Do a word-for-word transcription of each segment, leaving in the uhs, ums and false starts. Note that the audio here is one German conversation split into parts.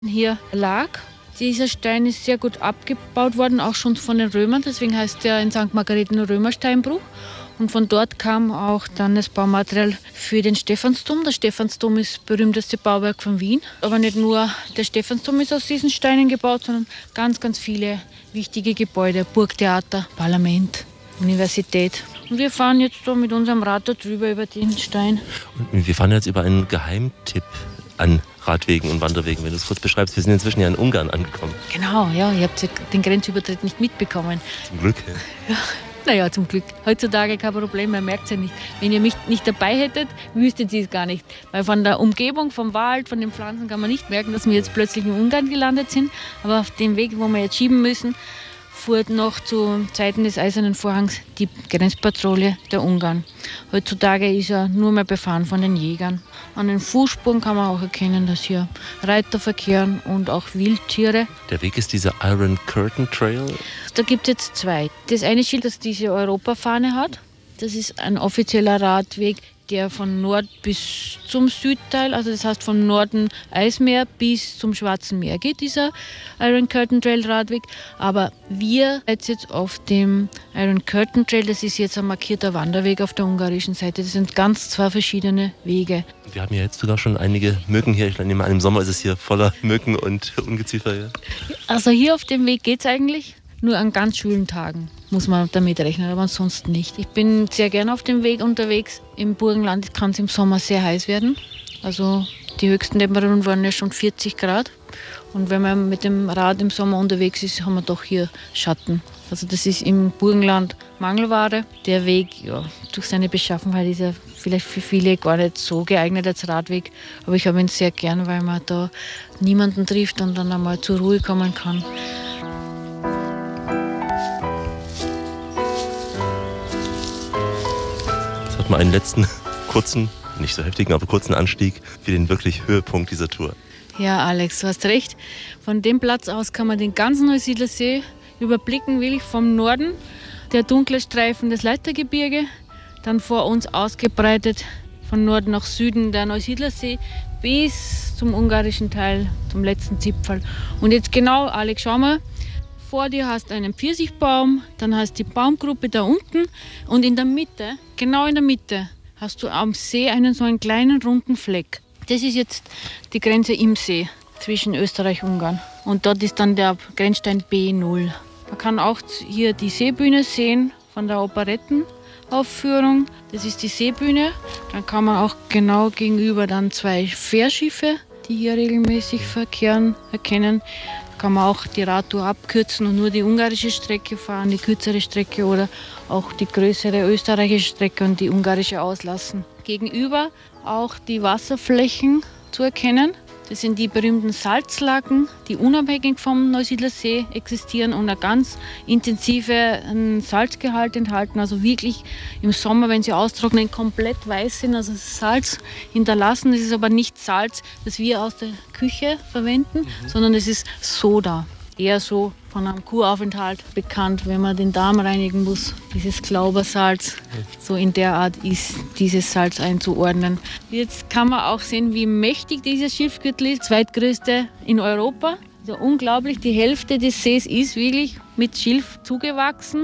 hier lag. Dieser Stein ist sehr gut abgebaut worden, auch schon von den Römern. Deswegen heißt er in Sankt Margareten Römersteinbruch. Und von dort kam auch dann das Baumaterial für den Stephansdom. Der Stephansdom ist das berühmteste Bauwerk von Wien. Aber nicht nur der Stephansdom ist aus diesen Steinen gebaut, sondern ganz, ganz viele wichtige Gebäude. Burgtheater, Parlament, Universität. Und wir fahren jetzt so mit unserem Rad da drüber über den Stein. Und wir fahren jetzt über einen Geheimtipp an Radwegen und Wanderwegen. Wenn du es kurz beschreibst, wir sind inzwischen ja in Ungarn angekommen. Genau, ja, ihr habt den Grenzübertritt nicht mitbekommen. Zum Glück. Ja. Naja, zum Glück. Heutzutage kein Problem, man merkt es ja nicht. Wenn ihr mich nicht dabei hättet, wüsstet ihr es gar nicht. Weil von der Umgebung, vom Wald, von den Pflanzen kann man nicht merken, dass wir jetzt plötzlich in Ungarn gelandet sind. Aber auf dem Weg, wo wir jetzt schieben müssen, fuhr noch zu Zeiten des Eisernen Vorhangs die Grenzpatrouille der Ungarn. Heutzutage ist er nur mehr befahren von den Jägern. An den Fußspuren kann man auch erkennen, dass hier Reiter verkehren und auch Wildtiere. Der Weg ist dieser Iron Curtain Trail. Da gibt es jetzt zwei. Das eine Schild, das diese Europafahne hat, das ist ein offizieller Radweg, der von Nord bis zum Südteil, also das heißt vom Norden Eismeer bis zum Schwarzen Meer geht, dieser Iron Curtain Trail Radweg. Aber wir sind jetzt auf dem Iron Curtain Trail, das ist jetzt ein markierter Wanderweg auf der ungarischen Seite. Das sind ganz zwei verschiedene Wege. Wir haben ja jetzt sogar schon einige Mücken hier. Ich nehme an, im Sommer ist es hier voller Mücken und Ungeziefer. Ja. Also hier auf dem Weg geht es eigentlich. Nur an ganz schwülen Tagen muss man damit rechnen, aber ansonsten nicht. Ich bin sehr gerne auf dem Weg unterwegs. Im Burgenland kann es im Sommer sehr heiß werden. Also die höchsten Temperaturen waren ja schon vierzig Grad. Und wenn man mit dem Rad im Sommer unterwegs ist, haben wir doch hier Schatten. Also das ist im Burgenland Mangelware. Der Weg, ja, durch seine Beschaffenheit ist er vielleicht für viele gar nicht so geeignet als Radweg. Aber ich habe ihn sehr gern, weil man da niemanden trifft und dann einmal zur Ruhe kommen kann. Mal einen letzten kurzen, nicht so heftigen, aber kurzen Anstieg für den wirklich Höhepunkt dieser Tour. Ja, Alex, du hast recht. Von dem Platz aus kann man den ganzen Neusiedlersee überblicken, wirklich vom Norden. Der dunkle Streifen des Leitergebirge, dann vor uns ausgebreitet von Norden nach Süden der Neusiedlersee bis zum ungarischen Teil, zum letzten Zipfel. Und jetzt genau, Alex, schau mal. Vor dir hast du einen Pfirsichbaum, dann hast du die Baumgruppe da unten und in der Mitte, genau in der Mitte, hast du am See einen so einen kleinen runden Fleck. Das ist jetzt die Grenze im See zwischen Österreich und Ungarn. Und dort ist dann der Grenzstein B null. Man kann auch hier die Seebühne sehen von der Operettenaufführung. Das ist die Seebühne. Dann kann man auch genau gegenüber dann zwei Fährschiffe, die hier regelmäßig verkehren, erkennen. Kann man auch die Radtour abkürzen und nur die ungarische Strecke fahren, die kürzere Strecke oder auch die größere österreichische Strecke und die ungarische auslassen. Gegenüber auch die Wasserflächen zu erkennen. Das sind die berühmten Salzlaken, die unabhängig vom Neusiedlersee existieren und einen ganz intensiven Salzgehalt enthalten. Also wirklich im Sommer, wenn sie austrocknen, komplett weiß sind, also Salz hinterlassen. Das ist aber nicht Salz, das wir aus der Küche verwenden, mhm. sondern es ist Soda. Eher so von einem Kuraufenthalt bekannt, wenn man den Darm reinigen muss. Dieses Glaubersalz, so in der Art ist dieses Salz einzuordnen. Jetzt kann man auch sehen, wie mächtig dieses Schilfgürtel ist. Zweitgrößte in Europa. Also unglaublich, die Hälfte des Sees ist wirklich mit Schilf zugewachsen.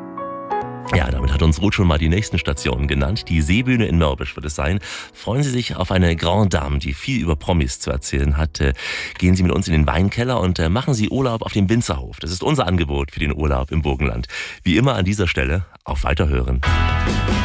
Ja, damit hat uns Ruth schon mal die nächsten Stationen genannt. Die Seebühne in Mörbisch wird es sein. Freuen Sie sich auf eine Grande Dame, die viel über Promis zu erzählen hat. Gehen Sie mit uns in den Weinkeller und machen Sie Urlaub auf dem Winzerhof. Das ist unser Angebot für den Urlaub im Burgenland. Wie immer an dieser Stelle auf Weiterhören.